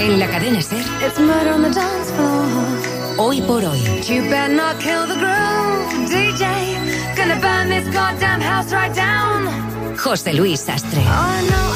En la cadena SER, It's murder on the dance floor. Hoy por hoy. You better not kill the groove, DJ. Gonna burn this goddamn house right down. José Luis Sastre. Oh, I know.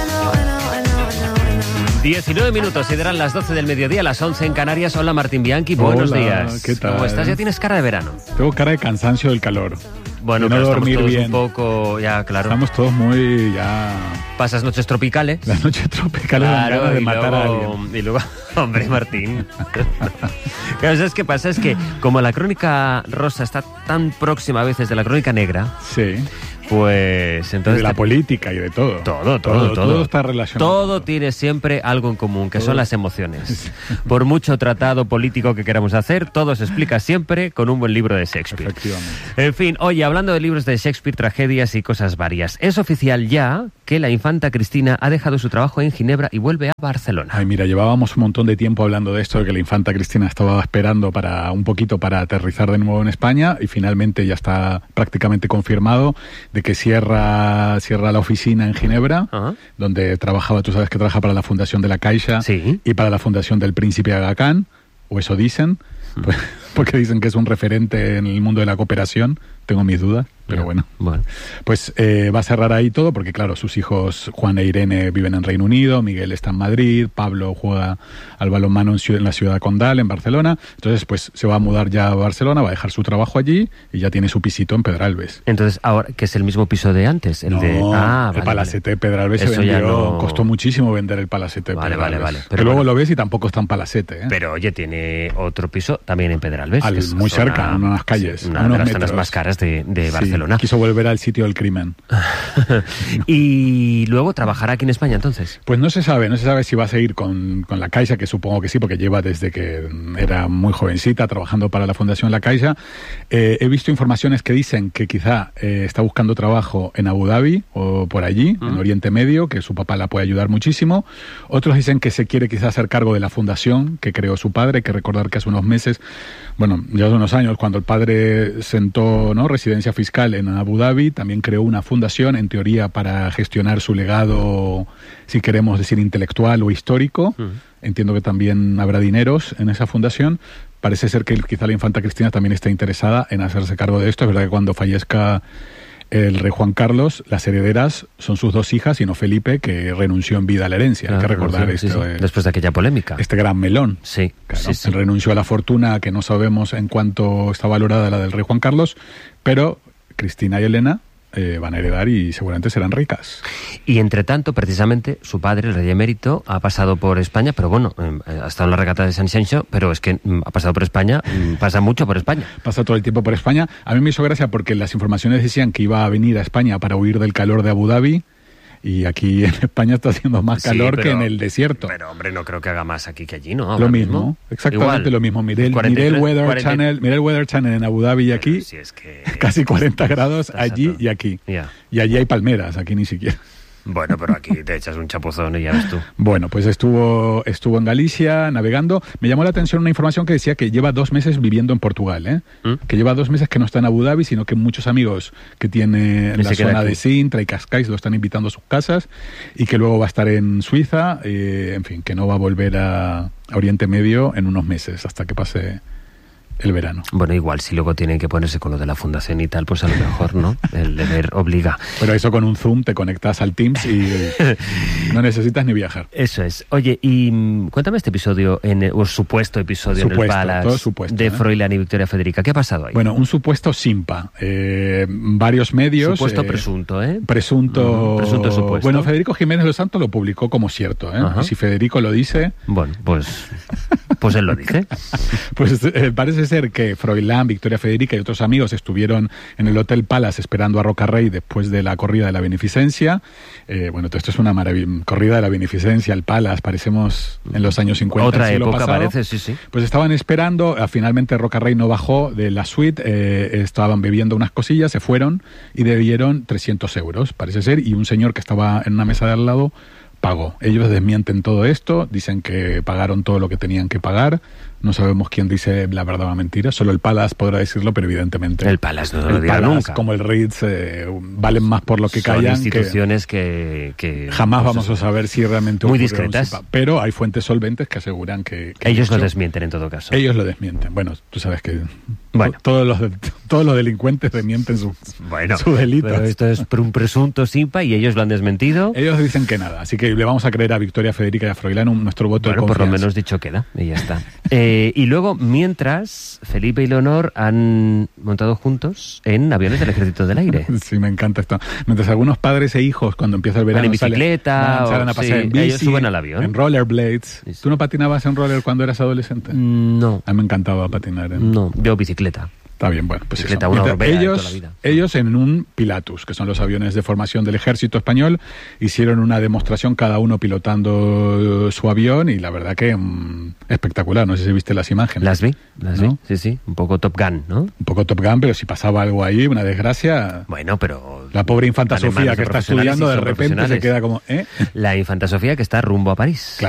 19 minutos y darán las 12 del mediodía, las 11 en Canarias. Hola Martín Bianchi, buenos días. ¿Qué tal? ¿Cómo estás? Ya tienes cara de verano. Tengo cara de cansancio del calor. Bueno, de no pero estamos dormir todos bien. un poco, ya, claro. Estamos todos muy ya... Pasas noches tropicales. Las noches tropicales dan ganas de matar a alguien. Y luego, hombre, Martín. Claro, ¿sabes qué pasa? Es que como la crónica rosa está tan próxima a veces de la crónica negra, Sí. pues entonces... De la política y de todo. Todo está relacionado. Todo tiene siempre algo en común, que son las emociones. Por mucho tratado político que queramos hacer, todo se explica siempre con un buen libro de Shakespeare. Efectivamente. En fin, oye, hablando de libros de Shakespeare, tragedias y cosas varias, es oficial ya que la infanta Cristina ha dejado su trabajo en Ginebra y vuelve a Barcelona. Ay, mira, llevábamos un montón de tiempo hablando de esto, de que la infanta Cristina estaba esperando un poquito para aterrizar de nuevo en España, y finalmente ya está prácticamente confirmado de que cierra la oficina en Ginebra, Ajá. donde trabajaba, tú sabes que trabaja para la Fundación de la Caixa Sí. y para la Fundación del Príncipe Aga Khan, o eso dicen, pues, porque dicen que es un referente en el mundo de la cooperación. Tengo mis dudas, pero bueno. Pues va a cerrar ahí todo porque, claro, sus hijos Juan e Irene viven en Reino Unido, Miguel está en Madrid, Pablo juega al balonmano en la ciudad condal, en Barcelona. Entonces, pues se va a mudar ya a Barcelona, va a dejar su trabajo allí y ya tiene su pisito en Pedralbes. Entonces, ahora, que es el mismo piso de antes, el el Palacete de Pedralbes se Eso ya vendió, no... costó muchísimo vender el Palacete de Pedralbes. Vale. Pero luego lo ves y tampoco está en Palacete, ¿eh? Pero oye, tiene otro piso también en Pedralbes. Que es muy cerca, en unas calles. Una de las zonas más caras de Barcelona. Sí, quiso volver al sitio del crimen. Y luego trabajará aquí en España, entonces. Pues no se sabe si va a seguir con la Caixa, que supongo que sí, porque lleva desde que era muy jovencita trabajando para la Fundación La Caixa. He visto informaciones que dicen que quizá está buscando trabajo en Abu Dhabi o por allí, en Oriente Medio, que su papá la puede ayudar muchísimo. Otros dicen que se quiere quizá hacer cargo de la fundación que creó su padre. Hay que recordar que hace unos meses, bueno, ya hace unos años, cuando el padre sentó, ¿no?, residencia fiscal en Abu Dhabi, también creó una fundación, en teoría, para gestionar su legado, si queremos decir, intelectual o histórico. Entiendo que también habrá dineros en esa fundación. Parece ser que quizá la infanta Cristina también está interesada en hacerse cargo de esto. Es verdad que cuando fallezca el rey Juan Carlos, las herederas son sus dos hijas y no Felipe, que renunció en vida a la herencia. Hay que recordar esto. Sí. Después de aquella polémica. Este gran melón. Sí, claro, sí. Él renunció a la fortuna, que no sabemos en cuánto está valorada la del rey Juan Carlos, pero Cristina y Elena van a heredar y seguramente serán ricas. Y entre tanto, precisamente, su padre, el rey emérito, ha pasado por España, pero bueno, ha estado en la regata de San Xenxo, pero es que ha pasado por España, pasa mucho por España. Pasa todo el tiempo por España. A mí me hizo gracia porque las informaciones decían que iba a venir a España para huir del calor de Abu Dhabi, y aquí en España está haciendo más calor que en el desierto. Pero hombre, no creo que haga más aquí que allí, ¿no? Lo mismo, exactamente lo mismo. Miré el Weather Channel en Abu Dhabi y aquí, si es que casi 40 grados allí y aquí. Ya. Y allí hay palmeras, aquí ni siquiera. Bueno, pero aquí te echas un chapuzón y ya ves tú. Bueno, pues estuvo en Galicia navegando. Me llamó la atención una información que decía que lleva 2 meses viviendo en Portugal, ¿eh? Que lleva 2 meses que no está en Abu Dhabi, sino que muchos amigos que tiene en la zona de Sintra y Cascais lo están invitando a sus casas, y que luego va a estar en Suiza, en fin, que no va a volver a Oriente Medio en unos meses, hasta que pase el verano. Bueno, igual si luego tienen que ponerse con lo de la fundación y tal, pues a lo mejor, ¿no? El deber obliga. Pero eso con un Zoom te conectas al Teams y no necesitas ni viajar. Eso es. Oye, y cuéntame este episodio, o supuesto episodio en el Palace de Froilán y Victoria Federica. ¿Qué ha pasado ahí? Bueno, un supuesto simpa. Varios medios... Supuesto presunto, ¿eh? Presunto supuesto. Bueno, Federico Jiménez Los Santos lo publicó como cierto, ¿eh? Y si Federico lo dice... Bueno, pues él lo dice. Pues parece ser que Froilán, Victoria Federica y otros amigos estuvieron en el Hotel Palace esperando a Rocarrey después de la corrida de la beneficencia. Bueno, esto es una corrida de la beneficencia, el Palace, parecemos en los años 50. Otra época parece, sí. Pues estaban esperando, finalmente Rocarrey no bajó de la suite, estaban bebiendo unas cosillas, se fueron y debieron 300 euros, parece ser, y un señor que estaba en una mesa de al lado pagó. Ellos desmienten todo esto, dicen que pagaron todo lo que tenían que pagar. No sabemos quién dice la verdad o la mentira. Solo el Palace podrá decirlo, pero evidentemente El Palace no lo dirá Palace, nunca. como el Ritz, valen más por lo que Son callan. instituciones que Jamás pues, vamos a saber si realmente muy ocurrió un discretas. SIPA. Pero hay fuentes solventes que aseguran que ellos de lo hecho, desmienten en todo caso. Ellos lo desmienten. Bueno, tú sabes que Bueno. todos los delincuentes desmienten sus delitos. Pero esto es un presunto SIPA y ellos lo han desmentido. Ellos dicen que nada, así que le vamos a creer a Victoria Federica y a Froilán nuestro voto Bueno, de por confianza. lo menos dicho queda, y ya está. Y luego, mientras, Felipe y Leonor han montado juntos en aviones del Ejército del Aire. Sí, me encanta esto. Mientras algunos padres e hijos, cuando empieza el verano, Van en bicicleta, salen a o- pasear sí, en bici, ellos suben al avión. en rollerblades. Sí, sí. ¿Tú no patinabas en roller cuando eras adolescente? No, A mí me encantaba patinar. no, yo bicicleta. Está bien, bueno, pues Bicicleta, eso. una Mientras Orbea de toda la vida. ellos en un Pilatus, que son los aviones de formación del ejército español, hicieron una demostración, cada uno pilotando su avión, y la verdad que espectacular. No sé si viste las imágenes. Las vi, ¿No? sí, sí, un poco Top Gun, ¿no? Un poco Top Gun, pero si pasaba algo ahí, una desgracia... Bueno, pero... La pobre infanta van en Sofía manos que de está profesionales estudiando, y de son repente se profesionales. queda como... La infanta Sofía que está rumbo a París. Claro.